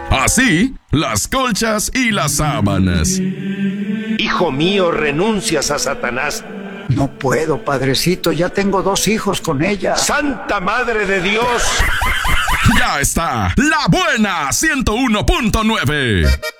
Así, las colchas y las sábanas. Hijo mío, renuncias a Satanás. No puedo, padrecito, ya tengo 2 hijos con ella. ¡Santa Madre de Dios! Ya está, La Buena 101.9.